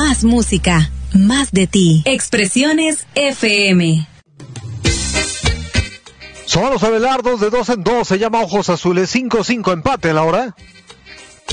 Más música, más de ti. Expresiones FM. Son los Abelardos de 2 en 2. Se llama Ojos Azules. 5-5 empate a la hora.